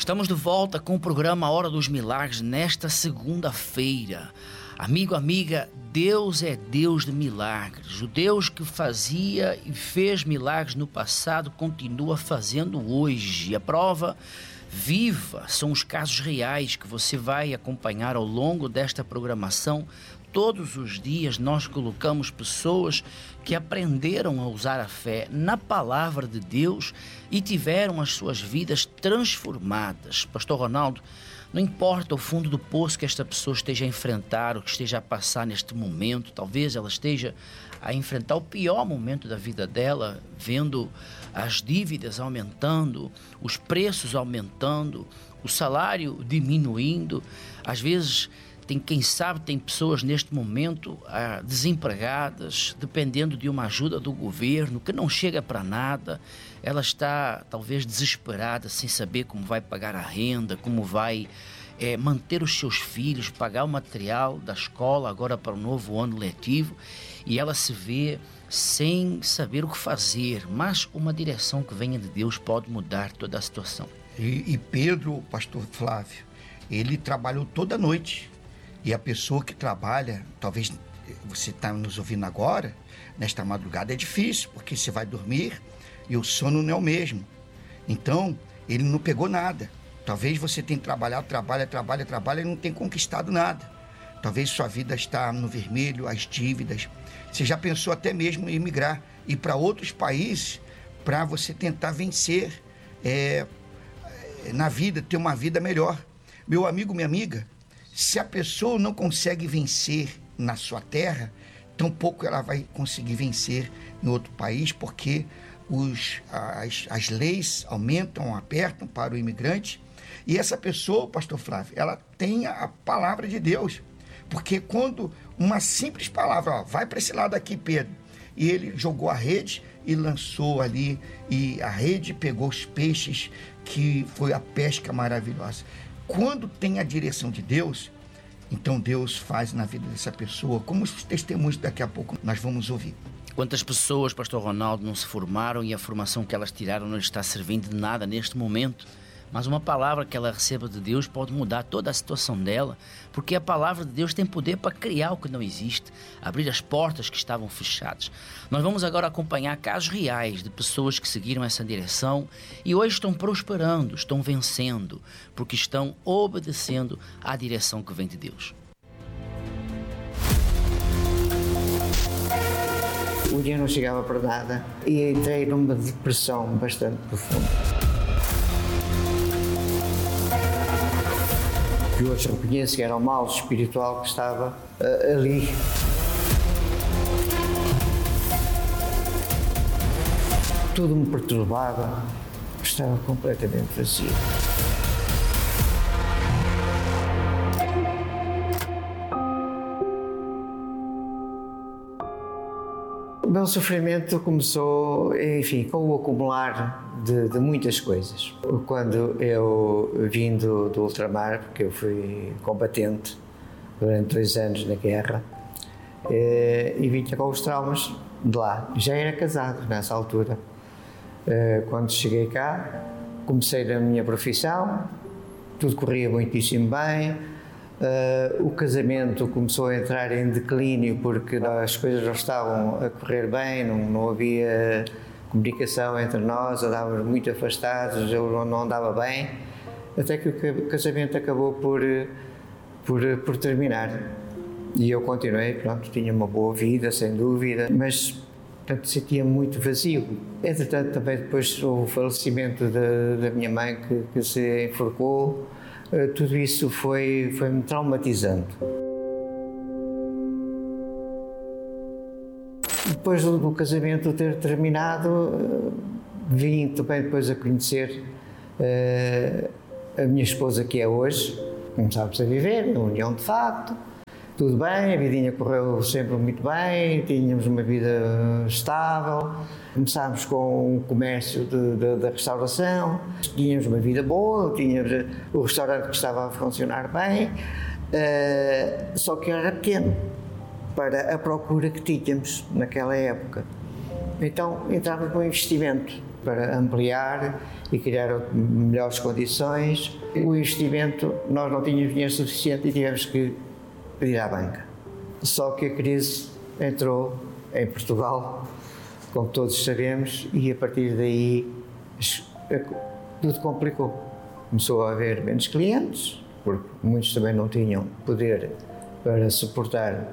Estamos de volta com o programa Hora dos Milagres nesta segunda-feira. Amigo, amiga, Deus é Deus de milagres. O Deus que fazia e fez milagres no passado continua fazendo hoje. A prova viva são os casos reais que você vai acompanhar ao longo desta programação. Todos os dias nós colocamos pessoas que aprenderam a usar a fé na palavra de Deus e tiveram as suas vidas transformadas. Pastor Ronaldo, não importa o fundo do poço que esta pessoa esteja a enfrentar, ou que esteja a passar neste momento, talvez ela esteja a enfrentar o pior momento da vida dela, vendo as dívidas aumentando, os preços aumentando, o salário diminuindo. Às vezes tem pessoas neste momento desempregadas, dependendo de uma ajuda do governo, que não chega para nada. Ela está talvez desesperada, sem saber como vai pagar a renda, como vai manter os seus filhos, pagar o material da escola agora para o novo ano letivo, e ela se vê sem saber o que fazer, mas uma direção que venha de Deus pode mudar toda a situação. E Pedro, pastor Flávio, ele trabalhou toda noite. E a pessoa que trabalha, talvez você está nos ouvindo agora, nesta madrugada é difícil, porque você vai dormir e o sono não é o mesmo. Então, ele não pegou nada. Talvez você tenha trabalhado, trabalha e não tenha conquistado nada. Talvez sua vida está no vermelho, as dívidas. Você já pensou até mesmo em emigrar, ir para outros países para você tentar vencer na vida, ter uma vida melhor. Meu amigo, minha amiga, se a pessoa não consegue vencer na sua terra, tampouco ela vai conseguir vencer em outro país, porque as leis aumentam, apertam para o imigrante. E essa pessoa, pastor Flávio, ela tem a palavra de Deus. Porque quando uma simples palavra, vai para esse lado aqui, Pedro, e ele jogou a rede e lançou ali, e a rede pegou os peixes, que foi a pesca maravilhosa. Quando tem a direção de Deus, então Deus faz na vida dessa pessoa, como os testemunhos daqui a pouco nós vamos ouvir. Quantas pessoas, pastor Ronaldo, não se formaram e a formação que elas tiraram não está servindo de nada neste momento, mas uma palavra que ela receba de Deus pode mudar toda a situação dela, porque a palavra de Deus tem poder para criar o que não existe, abrir as portas que estavam fechadas. Nós vamos agora acompanhar casos reais de pessoas que seguiram essa direção e hoje estão prosperando, estão vencendo, porque estão obedecendo à direção que vem de Deus. O dinheiro não chegava para nada e entrei numa depressão bastante profunda. Que hoje reconheço que era o mal espiritual que estava ali. Tudo me perturbava, estava completamente vazio. O meu sofrimento começou, enfim, com o acumular de muitas coisas. Quando eu vim do ultramar, porque eu fui combatente durante 2 anos na guerra, e vinha com os traumas de lá. Já era casado nessa altura. Quando cheguei cá, comecei na minha profissão, tudo corria muitíssimo bem. O casamento começou a entrar em declínio porque as coisas não estavam a correr bem, não havia comunicação entre nós, andávamos muito afastados, eu não andava bem, até que o casamento acabou por terminar. E eu continuei, pronto, tinha uma boa vida, sem dúvida, mas portanto, sentia muito vazio. Entretanto, também depois o falecimento da minha mãe que se enforcou, tudo isso foi-me traumatizando. Depois do casamento ter terminado, vim também depois a conhecer a minha esposa, que é hoje. Começámos a viver, em união de facto, tudo bem, a vidinha correu sempre muito bem, tínhamos uma vida estável, começámos com o comércio da restauração, tínhamos uma vida boa, tínhamos o restaurante que estava a funcionar bem, só que era pequeno para a procura que tínhamos naquela época. Então entramos no investimento. para ampliar e criar melhores condições. O investimento, nós não tínhamos dinheiro suficiente e tivemos que pedir à banca. Só que a crise entrou em Portugal, como todos sabemos, e a partir daí tudo complicou. Começou a haver menos clientes, porque muitos também não tinham poder para suportar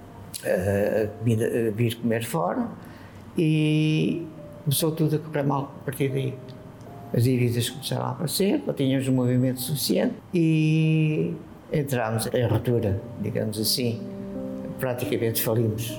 vir comer fora, e começou tudo a correr mal a partir daí. As dívidas começaram a aparecer, não tínhamos um movimento suficiente e entramos em ruptura, digamos assim, praticamente falimos.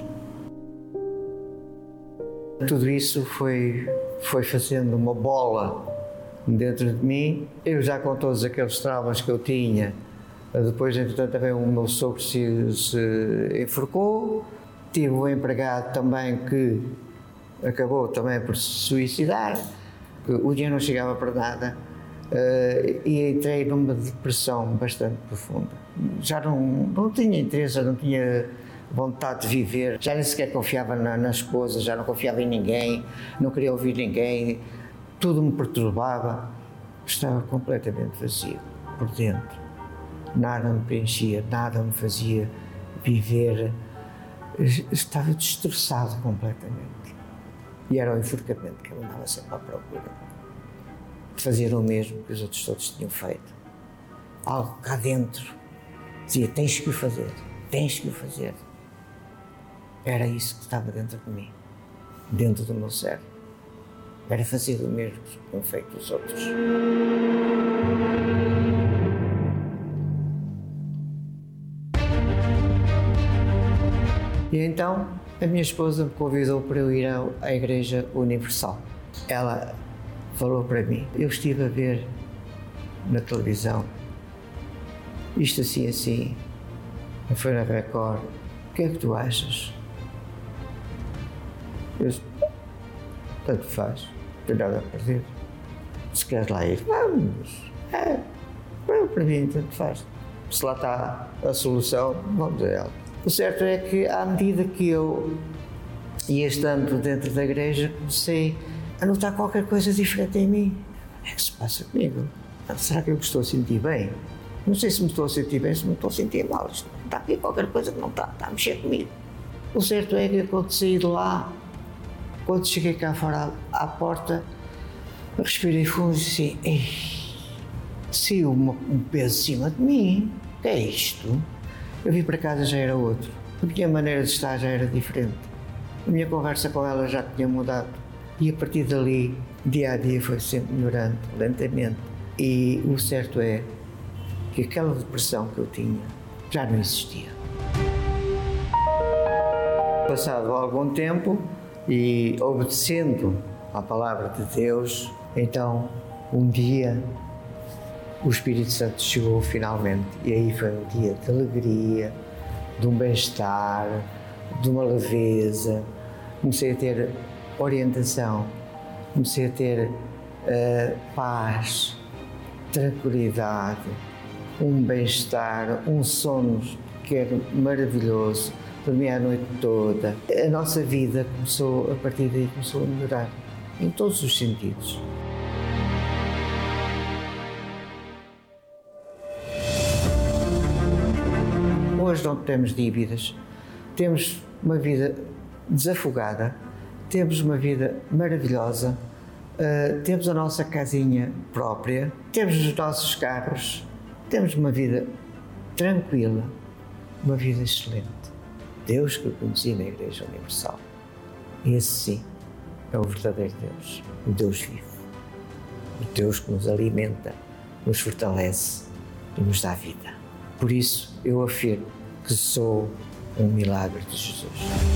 Tudo isso foi fazendo uma bola dentro de mim. Eu já com todos aqueles traumas que eu tinha, depois entretanto também o meu sogro se enforcou, tive um empregado também que acabou também por se suicidar, o dinheiro não chegava para nada, e entrei numa depressão bastante profunda. Já não tinha interesse, já não tinha vontade de viver, já nem sequer confiava na esposa, já não confiava em ninguém, não queria ouvir ninguém, tudo me perturbava, estava completamente vazio por dentro, nada me preenchia, nada me fazia viver, estava destroçado completamente. E era o enforcamento que eu andava sempre à procura, de fazer o mesmo que os outros todos tinham feito. Algo cá dentro dizia: tens que o fazer, tens que o fazer. Era isso que estava dentro de mim, dentro do meu cérebro. Era fazer o mesmo que tinham feito os outros. E então a minha esposa me convidou para eu ir à Igreja Universal. Ela falou para mim, eu estive a ver na televisão, isto assim, foi na Record, o que é que tu achas? Eu disse: tanto faz, não tenho nada a perder. Se queres lá ir, vamos. Para mim, tanto faz. Se lá está a solução, vamos a ela. O certo é que, à medida que eu ia estando dentro da igreja, comecei a notar qualquer coisa diferente em mim. O que é que se passa comigo? Será que eu me estou a sentir bem? Não sei se me estou a sentir bem, se me estou a sentir mal. Está aqui qualquer coisa que não está a mexer comigo. O certo é que quando saí de lá, quando cheguei cá fora à porta, respirei fundo e disse: ei, saiu um peso em cima de mim. O que é isto? Eu vim para casa, já era outro. A minha maneira de estar já era diferente. A minha conversa com ela já tinha mudado. E a partir dali, dia a dia, foi sempre melhorando, lentamente. E o certo é que aquela depressão que eu tinha já não existia. Passado algum tempo e obedecendo à palavra de Deus, então, um dia, o Espírito Santo chegou finalmente, e aí foi um dia de alegria, de um bem-estar, de uma leveza. Comecei a ter orientação, comecei a ter paz, tranquilidade, um bem-estar, um sono que era maravilhoso, dormia a noite toda. A nossa vida começou, a partir daí, começou a melhorar, em todos os sentidos. Hoje não temos dívidas, temos uma vida desafogada, temos uma vida maravilhosa, temos a nossa casinha própria, temos os nossos carros, temos uma vida tranquila, uma vida excelente. Deus que eu conheci na Igreja Universal, esse sim é o verdadeiro Deus, o Deus vivo, o Deus que nos alimenta, nos fortalece e nos dá vida. Por isso, eu afirmo que sou um milagre de Jesus.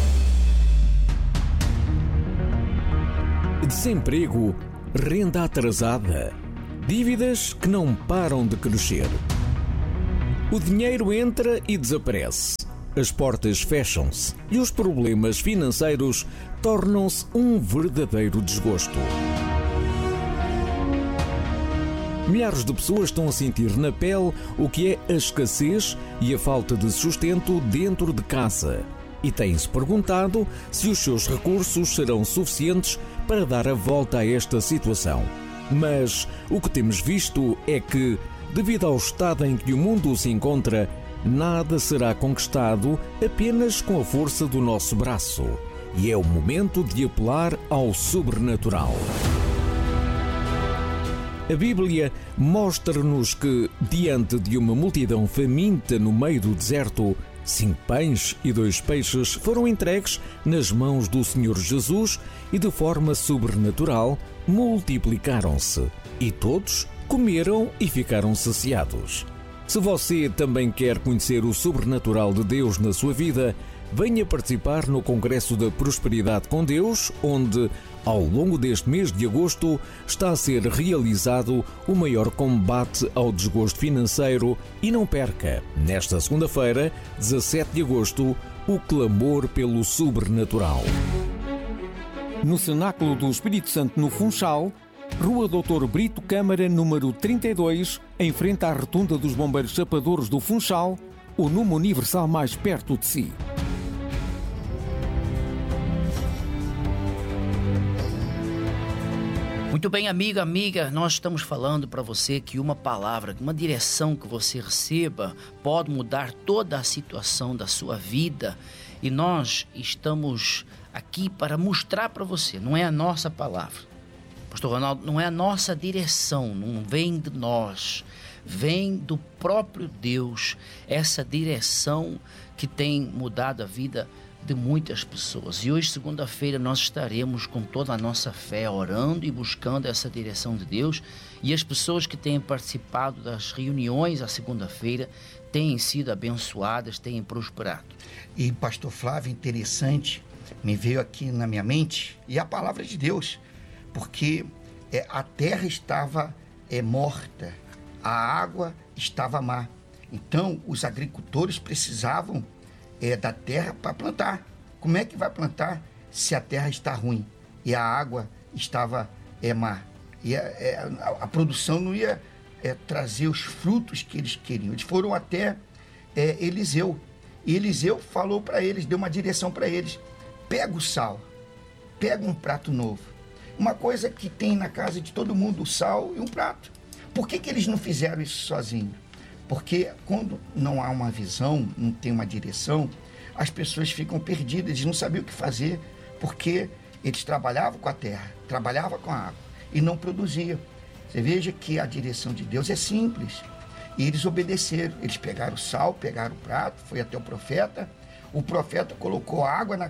Desemprego, renda atrasada, dívidas que não param de crescer. O dinheiro entra e desaparece. As portas fecham-se e os problemas financeiros tornam-se um verdadeiro desgosto. Milhares de pessoas estão a sentir na pele o que é a escassez e a falta de sustento dentro de casa. e tem-se perguntado se os seus recursos serão suficientes para dar a volta a esta situação. Mas o que temos visto é que, devido ao estado em que o mundo se encontra, nada será conquistado apenas com a força do nosso braço. E é o momento de apelar ao sobrenatural. A Bíblia mostra-nos que, diante de uma multidão faminta no meio do deserto, 5 pães e 2 peixes foram entregues nas mãos do Senhor Jesus e, de forma sobrenatural, multiplicaram-se. E todos comeram e ficaram saciados. Se você também quer conhecer o sobrenatural de Deus na sua vida, venha participar no Congresso da Prosperidade com Deus, onde, ao longo deste mês de agosto, está a ser realizado o maior combate ao desgosto financeiro. E não perca, nesta segunda-feira, 17 de agosto, o clamor pelo sobrenatural. No Cenáculo do Espírito Santo, no Funchal, Rua Dr. Brito Câmara, número 32, em frente à Rotunda dos Bombeiros Chapadores do Funchal, o Numa Universal mais perto de si. Muito bem, amigo, amiga, nós estamos falando para você que uma palavra, uma direção que você receba pode mudar toda a situação da sua vida. E nós estamos aqui para mostrar para você, não é a nossa palavra, Pastor Ronaldo, não é a nossa direção, não vem de nós, vem do próprio Deus, essa direção que tem mudado a vida de muitas pessoas. E hoje, segunda-feira, nós estaremos com toda a nossa fé orando e buscando essa direção de Deus, e as pessoas que têm participado das reuniões à segunda-feira têm sido abençoadas, têm prosperado. E pastor Flávio, interessante, me veio aqui na minha mente, e a palavra de Deus, porque a terra estava morta, a água estava má. Então, os agricultores precisavam da terra para plantar. Como é que vai plantar se a terra está ruim e a água estava má? E a produção não ia trazer os frutos que eles queriam. Eles foram até Eliseu, e Eliseu falou para eles, deu uma direção para eles: pega o sal, pega um prato novo. Uma coisa que tem na casa de todo mundo, o sal e um prato. Por que eles não fizeram isso sozinhos? Porque quando não há uma visão, não tem uma direção, as pessoas ficam perdidas, eles não sabiam o que fazer, porque eles trabalhavam com a terra, trabalhavam com a água e não produziam. Você veja que a direção de Deus é simples. E eles obedeceram, eles pegaram o sal, pegaram o prato, foi até o profeta colocou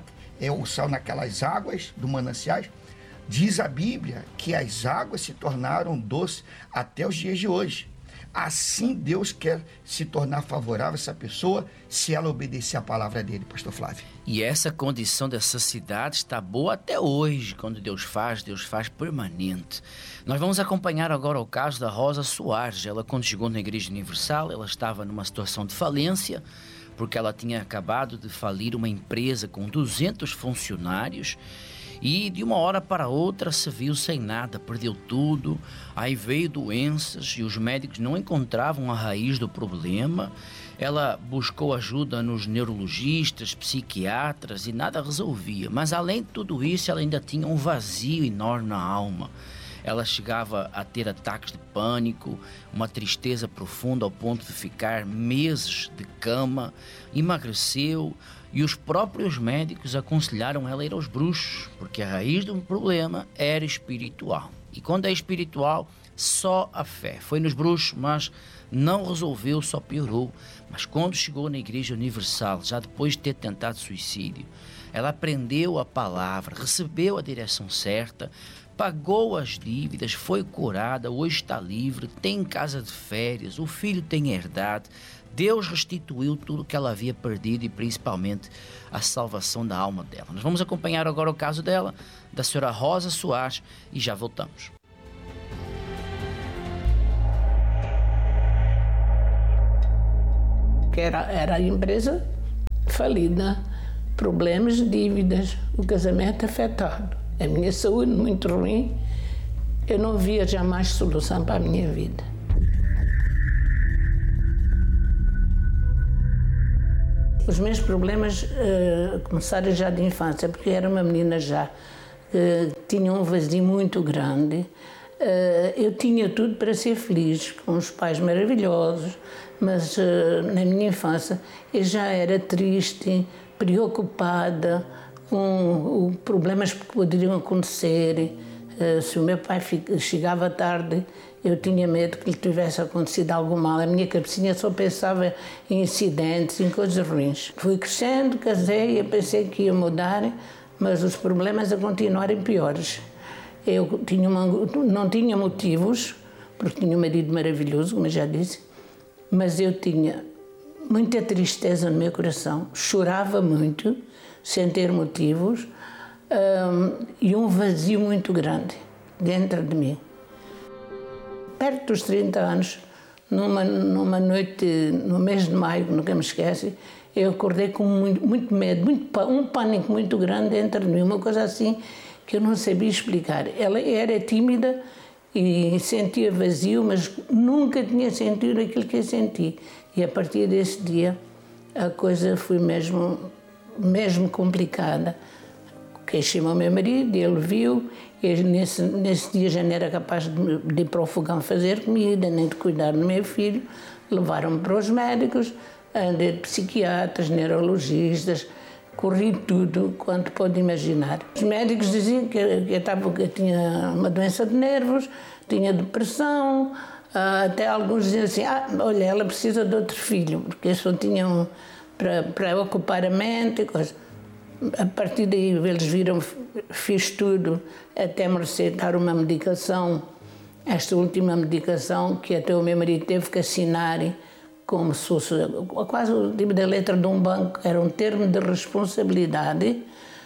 o sal naquelas águas do mananciais. Diz a Bíblia que as águas se tornaram doces até os dias de hoje. Assim Deus quer se tornar favorável a essa pessoa se ela obedecer a palavra dele, pastor Flávio. E essa condição dessa cidade está boa até hoje. Quando Deus faz permanente. Nós vamos acompanhar agora o caso da Rosa Soares. Ela, quando chegou na Igreja Universal, ela estava numa situação de falência, porque ela tinha acabado de falir uma empresa com 200 funcionários. E de uma hora para outra se viu sem nada, perdeu tudo. Aí veio doenças e os médicos não encontravam a raiz do problema. Ela buscou ajuda nos neurologistas, psiquiatras e nada resolvia. Mas além de tudo isso, ela ainda tinha um vazio enorme na alma. Ela chegava a ter ataques de pânico, uma tristeza profunda ao ponto de ficar meses de cama, emagreceu. E os próprios médicos aconselharam ela a ir aos bruxos, porque a raiz do problema era espiritual. E quando é espiritual, só a fé. Foi nos bruxos, mas não resolveu, só piorou. Mas quando chegou na Igreja Universal, já depois de ter tentado suicídio, ela aprendeu a palavra, recebeu a direção certa, pagou as dívidas, foi curada, hoje está livre, tem casa de férias, o filho tem herdade. Deus restituiu tudo que ela havia perdido e principalmente a salvação da alma dela. Nós vamos acompanhar agora o caso dela, da senhora Rosa Soares, e já voltamos. Era a empresa falida, problemas, dívidas, o casamento afetado, a minha saúde muito ruim, eu não via jamais solução para a minha vida. Os meus problemas começaram já de infância, porque era uma menina já que tinha um vazio muito grande. Eu tinha tudo para ser feliz, com os pais maravilhosos, mas na minha infância eu já era triste, preocupada com problemas que poderiam acontecer. Se o meu pai chegava tarde, eu tinha medo que lhe tivesse acontecido algo mal. A minha cabecinha só pensava em incidentes, em coisas ruins. Fui crescendo, casei, eu pensei que ia mudar, mas os problemas a continuarem piores. Eu não tinha motivos, porque tinha um marido maravilhoso, como eu já disse, mas eu tinha muita tristeza no meu coração, chorava muito, sem ter motivos, e um vazio muito grande dentro de mim. Perto dos 30 anos, numa noite, no mês de maio, nunca me esquece, eu acordei com muito medo, um pânico muito grande dentro de mim, uma coisa assim que eu não sabia explicar. Ela era tímida e sentia vazio, mas nunca tinha sentido aquilo que eu senti. E a partir desse dia, a coisa foi mesmo complicada. Queixei-me ao meu marido, ele viu, e nesse dia já não era capaz de ir para o fogão fazer comida, nem de cuidar do meu filho. Levaram-me para os médicos, andei de psiquiatras, neurologistas, corri tudo quanto pode imaginar. Os médicos diziam que eu tinha uma doença de nervos, tinha depressão, até alguns diziam assim, olha, ela precisa de outro filho, porque só tinham para ocupar a mente e coisa. A partir daí eles viram, fiz tudo até me receitar uma medicação, esta última medicação que até o meu marido teve que assinar como se fosse quase o tipo da letra de um banco, era um termo de responsabilidade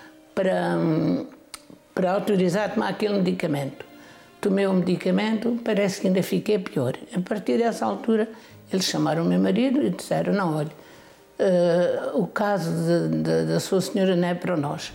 para autorizar a tomar aquele medicamento. Tomei o medicamento, parece que ainda fiquei pior. A partir dessa altura, eles chamaram o meu marido e disseram, não, olha, o caso da sua senhora não é para nós.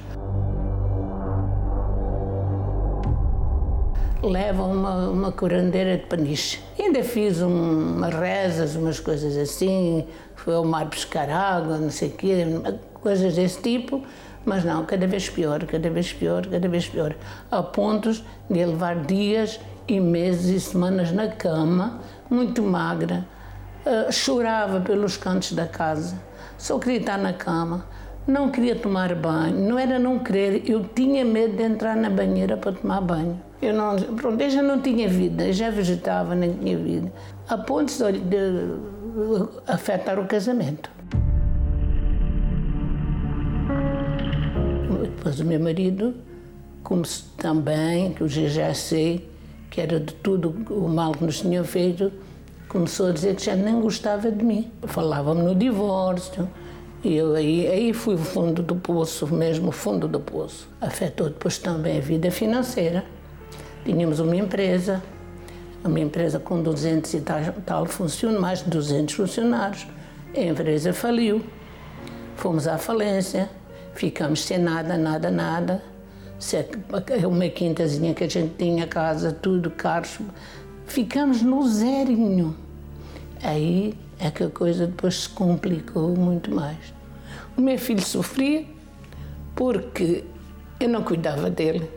Leva uma curandeira de paniche. Ainda fiz umas rezas, umas coisas assim, fui ao mar pescar água, não sei o quê, coisas desse tipo, mas não, cada vez pior, cada vez pior, cada vez pior. A pontos de levar dias e meses e semanas na cama, muito magra, chorava pelos cantos da casa, só queria estar na cama, não queria tomar banho, não era não querer, eu tinha medo de entrar na banheira para tomar banho. Eu já não tinha vida, já vegetava, nem tinha vida, a ponto de afetar o casamento. Depois o meu marido, como também, que eu já sei, que era de tudo o mal que nos tinham feito, começou a dizer que já nem gostava de mim. Falava-me no divórcio, e eu aí fui o fundo do poço, mesmo o fundo do poço. Afetou depois também a vida financeira. Tínhamos uma empresa com 200 e tal funcionários, mais de 200 funcionários. A empresa faliu, fomos à falência, ficamos sem nada. Uma quintazinha que a gente tinha, casa, tudo, carros, ficamos no zerinho. Aí é que a coisa depois se complicou muito mais. O meu filho sofria porque eu não cuidava dele.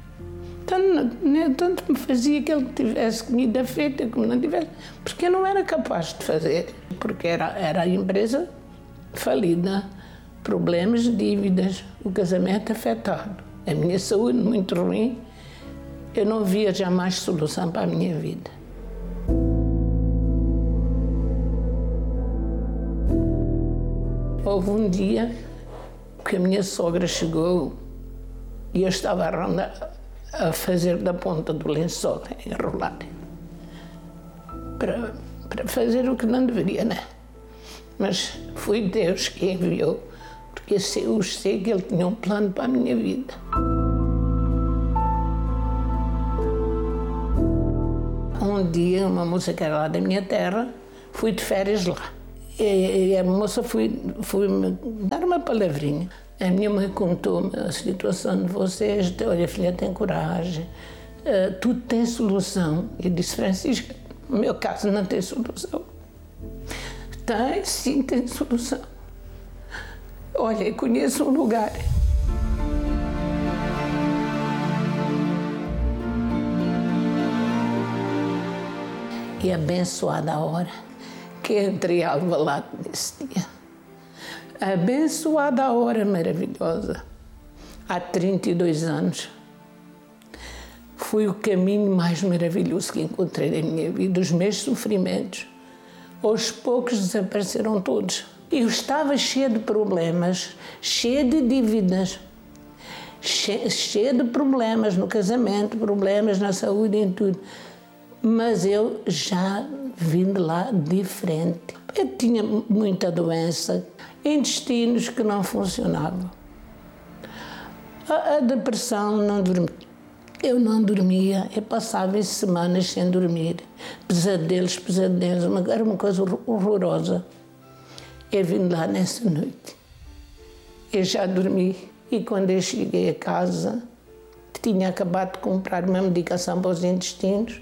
Tanto me fazia que ele tivesse comida feita como não tivesse, porque eu não era capaz de fazer, porque era a empresa falida, problemas, dívidas, o casamento afetado, a minha saúde muito ruim, eu não via jamais solução para a minha vida. Houve um dia que a minha sogra chegou e eu estava a fazer da ponta do lençol, enrolar, para fazer o que não deveria, né? Mas foi Deus que enviou, porque eu sei que Ele tinha um plano para a minha vida. Um dia, uma moça que era lá da minha terra, fui de férias lá. E a moça foi me dar uma palavrinha. A minha mãe contou-me a situação de vocês, olha, filha, tem coragem, tudo tem solução. Eu disse, Francisca, no meu caso não tem solução. Sim, tem solução. Olha, conheço um lugar. E abençoada a hora que entrei a Alvalade nesse dia. Abençoada a hora maravilhosa. Há 32 anos. Foi o caminho mais maravilhoso que encontrei na minha vida. Os meus sofrimentos, aos poucos, desapareceram todos. Eu estava cheia de problemas, cheia de dívidas, cheia de problemas no casamento, problemas na saúde e em tudo. Mas eu já vim de lá diferente. Eu tinha muita doença, intestinos que não funcionavam. A depressão, eu não dormia, eu passava semanas sem dormir. Pesadelos, era uma coisa horrorosa. Eu vim lá nessa noite. Eu já dormi e quando eu cheguei a casa, tinha acabado de comprar uma medicação para os intestinos.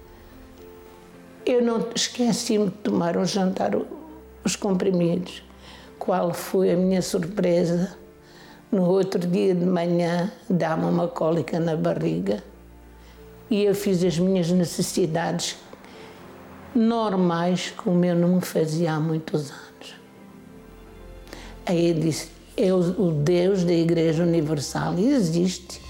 Eu não esqueci-me de tomar um jantar, os comprimidos. Qual foi a minha surpresa? No outro dia de manhã, dá-me uma cólica na barriga e eu fiz as minhas necessidades normais, como eu não me fazia há muitos anos. Aí eu disse, o Deus da Igreja Universal existe.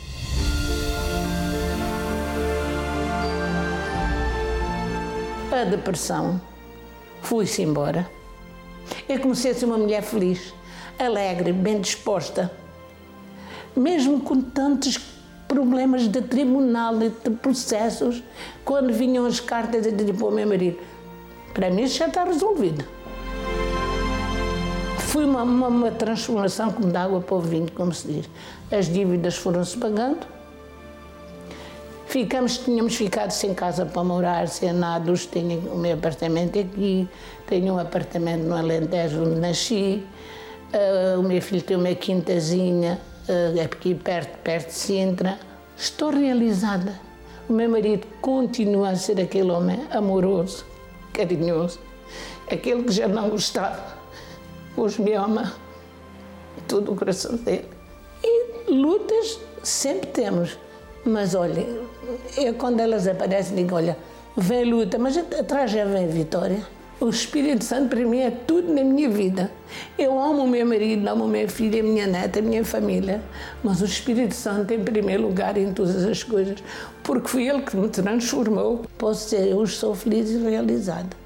A depressão, fui-se embora. Eu comecei a ser uma mulher feliz, alegre, bem disposta. Mesmo com tantos problemas de tribunal e de processos, quando vinham as cartas, eu dizia para o meu marido, para mim isso já está resolvido. Foi uma transformação como de água para o vinho, como se diz. As dívidas foram-se pagando. Tínhamos ficado sem casa para morar, sem nada. Tenho o meu apartamento aqui, tenho um apartamento no Alentejo onde nasci. O meu filho tem uma quintazinha aqui perto de Sintra. Estou realizada. O meu marido continua a ser aquele homem amoroso, carinhoso, aquele que já não gostava. Hoje me ama todo o coração dele. E lutas sempre temos. Mas olha, eu quando elas aparecem digo, olha, vem luta, mas atrás já vem vitória. O Espírito Santo para mim é tudo na minha vida. Eu amo o meu marido, amo o meu filho, a minha neta, a minha família, mas o Espírito Santo em primeiro lugar em todas as coisas, porque foi ele que me transformou. Posso dizer, eu hoje sou feliz e realizada.